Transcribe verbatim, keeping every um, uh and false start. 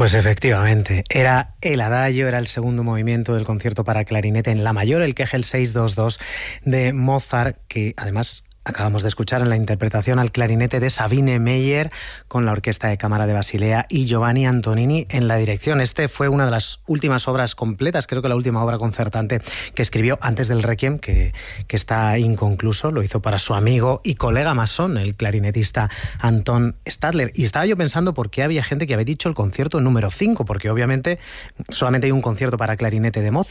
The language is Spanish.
Pues efectivamente, era el adagio, era el segundo movimiento del concierto para clarinete en la mayor, el Kegel seiscientos veintidós de Mozart, que además acabamos de escuchar en la interpretación al clarinete de Sabine Meyer, con la Orquesta de Cámara de Basilea y Giovanni Antonini en la dirección. Este fue una de las últimas obras completas, creo que la última obra concertante que escribió antes del Requiem, que, que está inconcluso. Lo hizo para su amigo y colega masón, el clarinetista Anton Stadler. Y estaba yo pensando por qué había gente que había dicho el concierto número cinco, porque obviamente solamente hay un concierto para clarinete de Mozart.